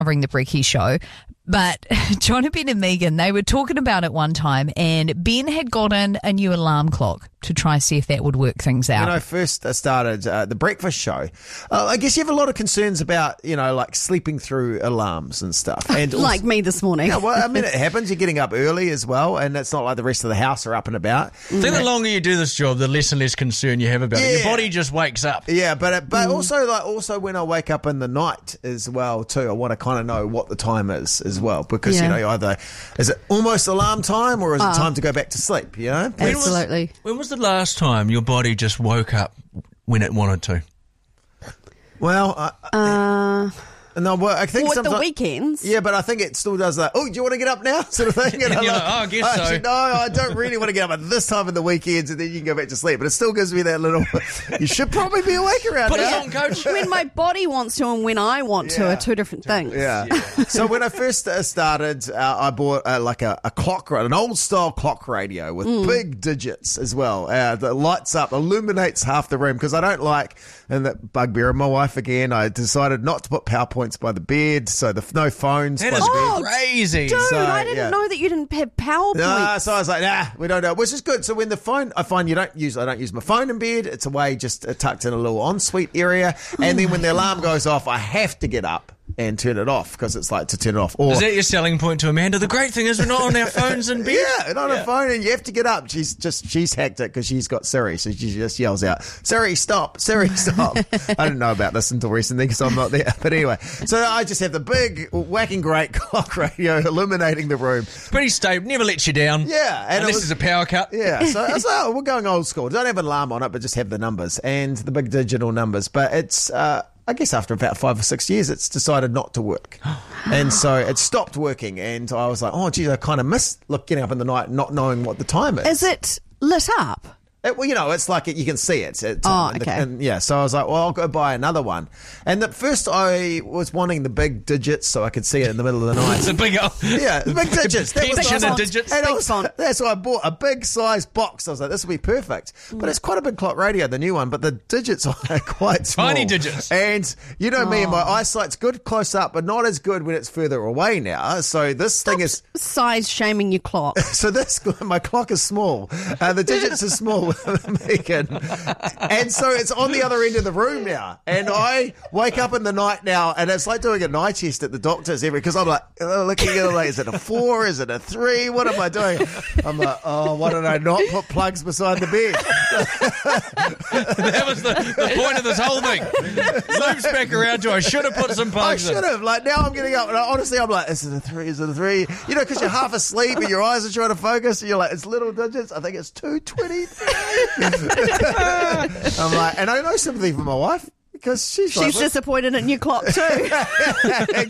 Ring the Brekkie show. But John, Ben and Megan, they were talking about it one time, and Ben had gotten a new alarm clock to try and see if that would work things out. When I first started the breakfast show, I guess you have a lot of concerns about, like sleeping through alarms and stuff. And like me this morning. Yeah, well, I mean, it happens. You're getting up early as well, and it's not like the rest of the house are up and about. I think the longer you do this job, the less and less concern you have about it. Your body just wakes up. Yeah, but also when I wake up in the night as well too, I want to kind of know what the time is as well, because either is it almost alarm time or is it time to go back to sleep? Absolutely. When was the last time your body just woke up when it wanted to? Well, no, well, I think the weekends. Yeah, but I think it still does that. Oh, do you want to get up now? Sort of thing. And you're like, I guess so. Actually, no, I don't really want to get up at this time of the weekends, and then you can go back to sleep. But it still gives me that little. You should probably be awake around Put now. us on, coach. When my body wants to and when I want to are two different things. Yeah. So when I first started, I bought a clock, an old style clock radio with big digits as well. That lights up, illuminates half the room, because I don't like, and that bugbear of my wife again, I decided not to put PowerPoints by the bed, so no phones. That by is the bed. crazy. Dude, I didn't know that you didn't have PowerPoints. No, so I was like, nah, we don't know, which is good. So when the phone, I find I don't use my phone in bed. It's away, just tucked in a little ensuite area. And then when the alarm goes off, I have to get up and turn it off, because it's like to turn it off. Or, is that your selling point to Amanda? The great thing is we're not on our phones in bed. Yeah, not on a phone, and you have to get up. She's hacked it because she's got Siri, so she just yells out, Siri, stop, Siri, stop. I didn't know about this until recently because I'm not there. But anyway, so I just have the big, whacking great clock radio illuminating the room. Pretty stable, never lets you down. Yeah. And unless there's a power cut. Yeah, so I was like, we're going old school. Don't have an alarm on it, but just have the numbers and the big digital numbers. But it's... I guess after about 5 or 6 years, it's decided not to work. And so it stopped working. And I was like, oh, geez, I kind of miss getting up in the night and not knowing what the time is. Is it lit up? It's like you can see it. Okay. So I was like, well, I'll go buy another one. And at first I was wanting the big digits so I could see it in the middle of the night. It's a big... the big digits. Pension and digits. And that's why I bought a big size box. I was like, this will be perfect. But it's quite a big clock radio, the new one, but the digits are quite small. Tiny digits. And you know me and my eyesight's good close up, but not as good when it's further away now. So this thing is... size shaming your clock. So my clock is small. The digits are small. Megan. And so it's on the other end of the room now. And I wake up in the night now, and it's like doing an eye test at the doctor's because I'm like, looking at it like, is it a 4? Is it a 3? What am I doing? I'm like, oh, why did I not put plugs beside the bed? That was the point of this whole thing. Loops back around to, I should have put some plugs in. I should have. Like, now I'm getting up, and honestly, I'm like, is it a 3? Is it a 3? Because you're half asleep and your eyes are trying to focus, and you're like, it's little digits. I think it's 223. I'm like, and I know sympathy for my wife because she's disappointed in your clock too.